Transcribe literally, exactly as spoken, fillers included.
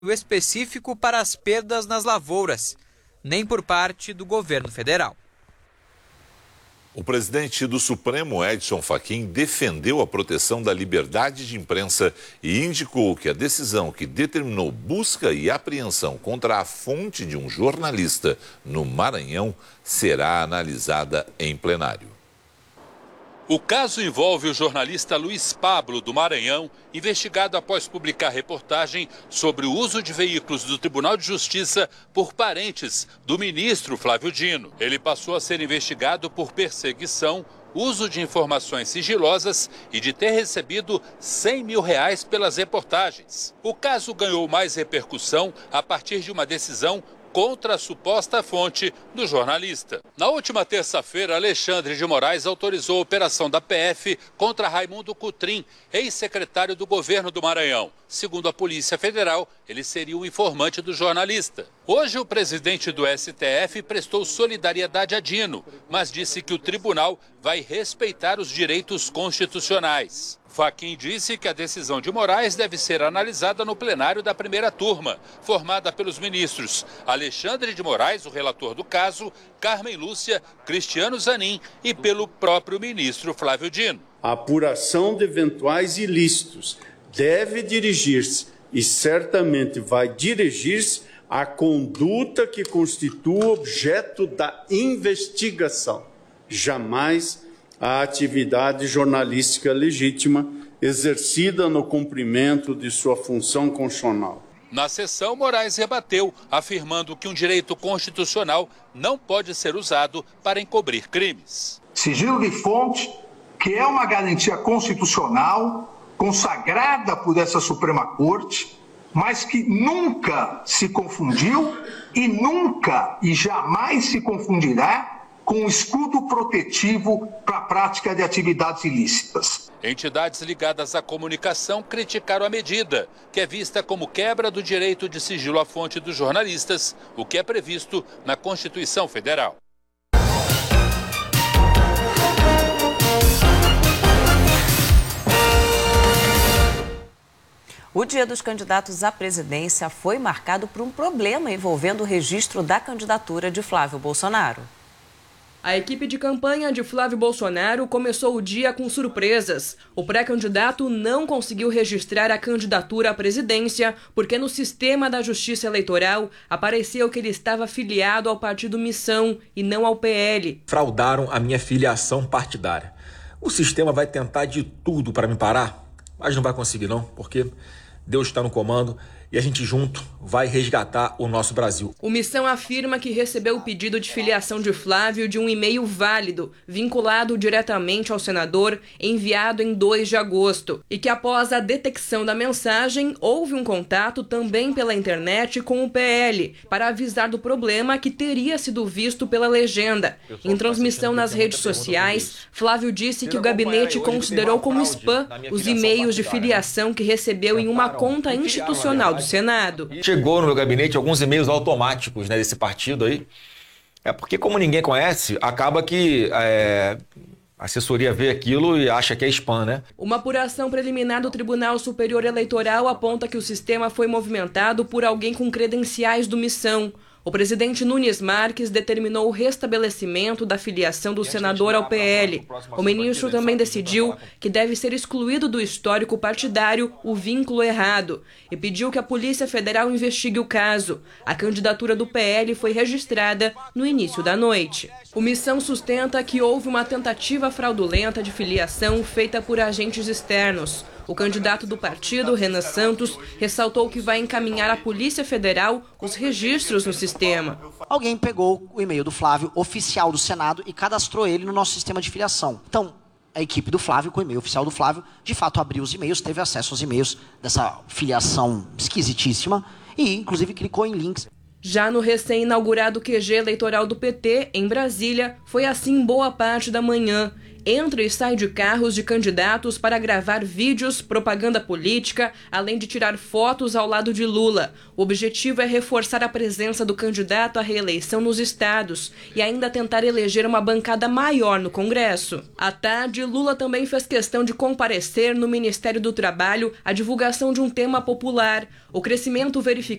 específico para as perdas nas lavouras, nem por parte do governo federal. O presidente do Supremo, Edson Fachin, defendeu a proteção da liberdade de imprensa e indicou que a decisão que determinou busca e apreensão contra a fonte de um jornalista no Maranhão será analisada em plenário. O caso envolve o jornalista Luiz Pablo, do Maranhão, investigado após publicar reportagem sobre o uso de veículos do Tribunal de Justiça por parentes do ministro Flávio Dino. Ele passou a ser investigado por perseguição, uso de informações sigilosas e de ter recebido cem mil reais pelas reportagens. O caso ganhou mais repercussão a partir de uma decisão contra a suposta fonte do jornalista. Na última terça-feira, Alexandre de Moraes autorizou a operação da P F contra Raimundo Cutrim, ex-secretário do governo do Maranhão. Segundo a Polícia Federal, ele seria o informante do jornalista. Hoje, o presidente do S T F prestou solidariedade a Dino, mas disse que o tribunal vai respeitar os direitos constitucionais. Fachin disse que a decisão de Moraes deve ser analisada no plenário da primeira turma, formada pelos ministros Alexandre de Moraes, o relator do caso, Carmen Lúcia, Cristiano Zanin e pelo próprio ministro Flávio Dino. A apuração de eventuais ilícitos deve dirigir-se, e certamente vai dirigir-se, à conduta que constitua objeto da investigação, jamais a atividade jornalística legítima exercida no cumprimento de sua função constitucional. Na sessão, Moraes rebateu, afirmando que um direito constitucional não pode ser usado para encobrir crimes. Sigilo de fonte, que é uma garantia constitucional consagrada por essa Suprema Corte, mas que nunca se confundiu e nunca e jamais se confundirá com um escudo protetivo para a prática de atividades ilícitas. Entidades ligadas à comunicação criticaram a medida, que é vista como quebra do direito de sigilo à fonte dos jornalistas, o que é previsto na Constituição Federal. O Dia dos Candidatos à Presidência foi marcado por um problema envolvendo o registro da candidatura de Flávio Bolsonaro. A equipe de campanha de Flávio Bolsonaro começou o dia com surpresas. O pré-candidato não conseguiu registrar a candidatura à presidência porque no sistema da Justiça Eleitoral apareceu que ele estava filiado ao partido Missão e não ao P L. Fraudaram a minha filiação partidária. O sistema vai tentar de tudo para me parar, mas não vai conseguir não, porque Deus está no comando e a gente junto vai resgatar o nosso Brasil. O Missão afirma que recebeu o pedido de filiação de Flávio de um e-mail válido, vinculado diretamente ao senador, enviado em dois de agosto, e que após a detecção da mensagem, houve um contato também pela internet com o P L, para avisar do problema que teria sido visto pela legenda. Em transmissão nas redes sociais, Flávio disse que o gabinete considerou como spam os e-mails de filiação que recebeu em uma conta institucional do Senado. Chegou no meu gabinete alguns e-mails automáticos, né, desse partido aí. É porque, como ninguém conhece, acaba que é, a assessoria vê aquilo e acha que é spam, né? Uma apuração preliminar do Tribunal Superior Eleitoral aponta que o sistema foi movimentado por alguém com credenciais do Missão. O presidente Nunes Marques determinou o restabelecimento da filiação do senador ao P L. O ministro também decidiu que deve ser excluído do histórico partidário o vínculo errado e pediu que a Polícia Federal investigue o caso. A candidatura do P L foi registrada no início da noite. O Missão sustenta que houve uma tentativa fraudulenta de filiação feita por agentes externos. O candidato do partido, Renan Santos, ressaltou que vai encaminhar à Polícia Federal os registros no sistema. Alguém pegou o e-mail do Flávio, oficial do Senado, e cadastrou ele no nosso sistema de filiação. Então, a equipe do Flávio, com o e-mail oficial do Flávio, de fato abriu os e-mails, teve acesso aos e-mails dessa filiação esquisitíssima e, inclusive, clicou em links. Já no recém-inaugurado Q G eleitoral do P T, em Brasília, foi assim boa parte da manhã. entra e sai de carros de candidatos para gravar vídeos, propaganda política, além de tirar fotos ao lado de Lula. O objetivo é reforçar a presença do candidato à reeleição nos estados e ainda tentar eleger uma bancada maior no Congresso. À tarde, Lula também fez questão de comparecer no Ministério do Trabalho à divulgação de um tema popular, o crescimento verificado